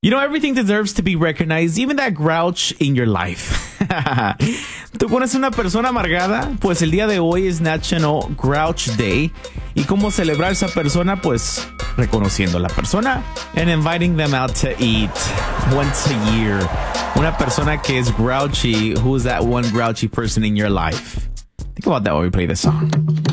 You know, everything deserves to be recognized, even that grouch in your life. ¿Tú conoces una persona amargada? Pues el día de hoy es National Grouch Day. ¿Y cómo celebrar a esa persona? Pues reconociendo a la persona and inviting them out to eat once a year. Una persona que es grouchy, who is that one grouchy person in your life? Think about that while we play this song.